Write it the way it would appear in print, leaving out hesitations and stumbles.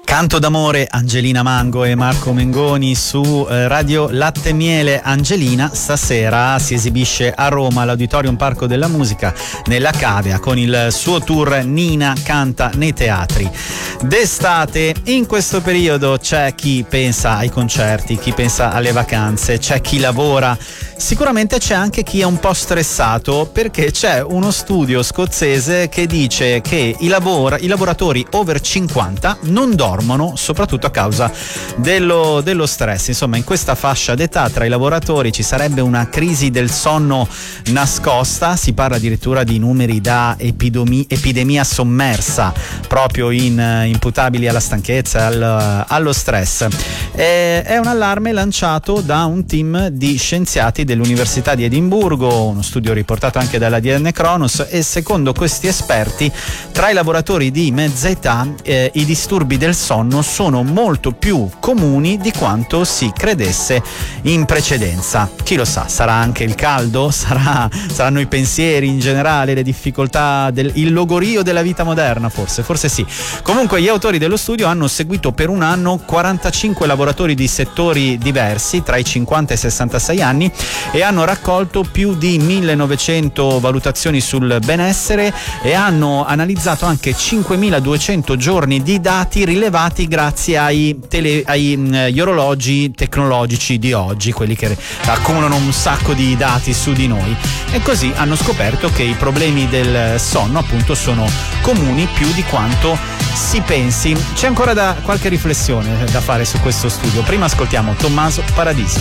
Canto d'amore, Angelina Mango e Marco Mengoni su Radio Latte Miele. Angelina stasera si esibisce a Roma all'Auditorium Parco della Musica nella Cavea con il suo tour Nina canta nei teatri. D'estate, in questo periodo, c'è chi pensa ai concerti, chi pensa alle vacanze, c'è chi lavora. Sicuramente c'è anche chi è un po' stressato, perché c'è uno studio scozzese che dice che i lavoratori over 50 non dormono, soprattutto a causa dello stress. Insomma, in questa fascia d'età tra i lavoratori ci sarebbe una crisi del sonno nascosta. Si parla addirittura di numeri da epidemia sommersa, proprio imputabili alla stanchezza e allo stress. È un allarme lanciato da un team di scienziati dell'Università di Edimburgo, uno studio riportato anche dall'ADN Kronos, e secondo questi esperti tra i lavoratori di mezza età i disturbi del sonno sono molto più comuni di quanto si credesse in precedenza. Chi lo sa, sarà anche il caldo, saranno i pensieri in generale, le difficoltà, il logorio della vita moderna, forse sì. Comunque gli autori dello studio hanno seguito per un anno 45 lavoratori di settori diversi tra i 50 e i 66 anni e hanno raccolto più di 1900 valutazioni sul benessere e hanno analizzato anche 5200 giorni di dati rilevati grazie agli orologi tecnologici di oggi, quelli che accumulano un sacco di dati su di noi, e così hanno scoperto che i problemi del sonno appunto sono comuni più di quanto si pensi. C'è ancora qualche riflessione da fare su questo studio. Prima ascoltiamo Tommaso Paradisi.